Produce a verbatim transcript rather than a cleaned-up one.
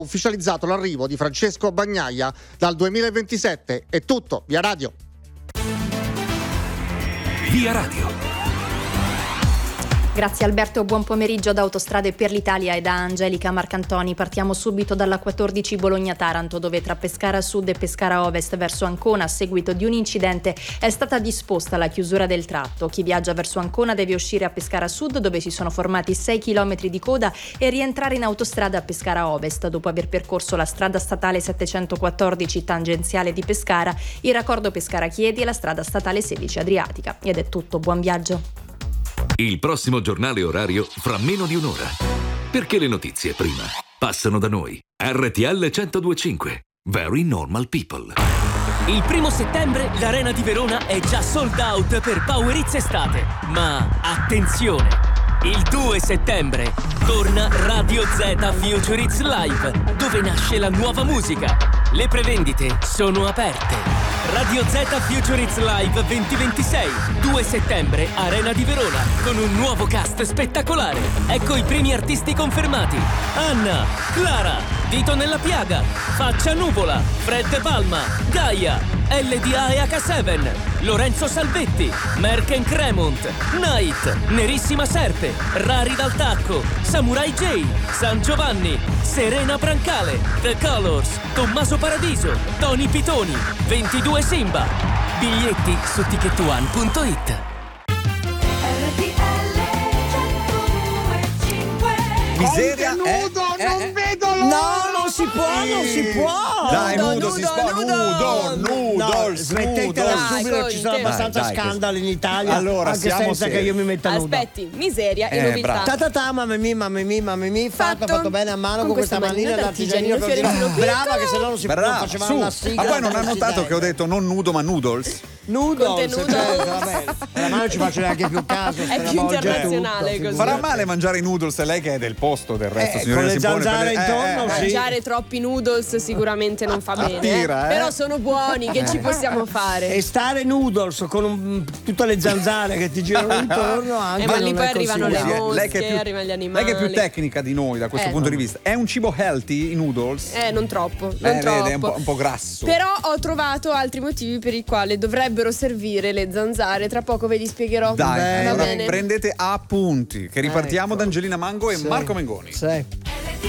ufficializzato l'arrivo di Francesco Bagnaia dal duemilaventisette. È tutto, via radio. Via radio. Grazie Alberto, buon pomeriggio da Autostrade per l'Italia e da Angelica Marcantoni. Partiamo subito dalla quattordici Bologna-Taranto, dove tra Pescara Sud e Pescara Ovest verso Ancona, a seguito di un incidente, è stata disposta la chiusura del tratto. Chi viaggia verso Ancona deve uscire a Pescara Sud, dove si sono formati sei chilometri di coda, e rientrare in autostrada a Pescara Ovest. Dopo aver percorso la strada statale settecentoquattordici tangenziale di Pescara, il raccordo Pescara-Chieti e la strada statale sedici Adriatica. Ed è tutto, buon viaggio. Il prossimo giornale orario fra meno di un'ora. Perché le notizie prima passano da noi. R T L centodue e cinque. Very Normal People. Il primo settembre l'Arena di Verona è già sold out per Power Hits estate. Ma attenzione! Il due settembre torna Radio Z Future Hits Live, dove nasce la nuova musica. Le prevendite sono aperte. Radio Z Future Hits Live duemilaventisei, due settembre, Arena di Verona, con un nuovo cast spettacolare. Ecco i primi artisti confermati: Anna, Clara, Dito nella Piaga, Faccia Nuvola, Fred Palma, Gaia, L D A e H sette, Lorenzo Salvetti, Merck and Cremont, Night, Nerissima Serpe, Rari dal Tacco, Samurai J, San Giovanni, Serena Brancale, The Colors, Tommaso Paradiso, Tony Pitoni, ventidue Simba. Biglietti su ticket one punto it. Miseria nudo, eh, non eh, vedo l'ora. No, non si può, non si può. Dai, nudo, nudo, si può, nudo, nudo, nudo, no, smettetela nudo. subito, ci sono Dai, abbastanza dai, che- scandali in Italia, Allora, anche siamo senza seri. che io mi metta nuda. Aspetti, miseria e Eh, novità. bravo. Ta ta ta, mamma mia, mamma mia, mamma mia, fatto, Fatto. fatto bene a mano con, Con questa questa manina manina d'artigianino d'artigianino che fiorentino brava, piccolo. che se no non si Brava, facevano su. la sigla. Ma poi non ha dell'accidente. notato che ho detto non nudo ma noodles? Noodles, Contenuto. certo, vabbè. La mano ci faccio neanche più caso. È se la più volge internazionale tutto, così. Farà male mangiare i noodles lei che è del posto del resto, Eh, signorina con le Simponi, per zanzare le- intorno, eh, eh, sì. Mangiare troppi noodles sicuramente non fa bene. Attira, eh. Però sono buoni, che ci possiamo fare? E stare noodles con un- tutte le zanzare che ti girano intorno anche Eh, ma non lì è poi arrivano le consigliato. mosche, lei che è più, arrivano gli lei animali. che è più tecnica di noi da questo Eh. punto di vista. È un cibo healthy i noodles? Eh, non troppo, non Eh, vede, troppo. è un po', un po' grasso. Però ho trovato altri motivi per i quali dovrebbero servire le zanzare. Tra poco ve li spiegherò. Dai, Bene. Va allora bene. prendete appunti che ripartiamo Ecco. da Angelina Mango e Sì. Marco Mengoni. Sì.